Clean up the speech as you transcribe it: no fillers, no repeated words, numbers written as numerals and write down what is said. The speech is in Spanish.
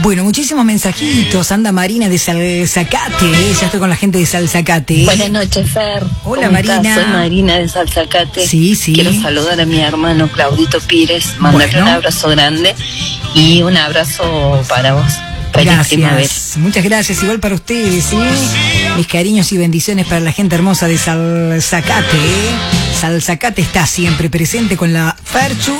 Bueno, muchísimos mensajitos. Anda Marina de Salzacate. Ya estoy con la gente de Salzacate. Buenas noches, Fer. Hola, ¿Cómo Marina. estás? Soy Marina de Salzacate. Sí, sí. Quiero saludar a mi hermano Claudito Pires, mandarle un abrazo grande y un abrazo para vos. Feliz primavera. Muchas gracias, igual para ustedes, ¿sí? Mis cariños y bendiciones para la gente hermosa de Salzacate. Salzacate está siempre presente con la Ferchu